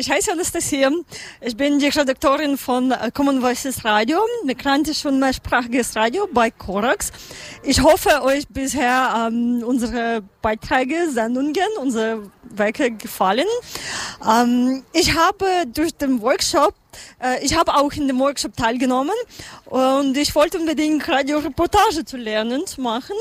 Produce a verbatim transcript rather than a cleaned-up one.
ich heiße Anastasia. Ich bin die Redaktorin von Common Voices Radio, migrantisch und mehrsprachiges Radio bei Korax. Ich hoffe, euch bisher ähm, unsere Beiträge, Sendungen, unsere Werke gefallen. Ähm, ich habe durch den Workshop, äh, ich habe auch in dem Workshop teilgenommen und ich wollte unbedingt Radioreportage zu lernen, zu machen.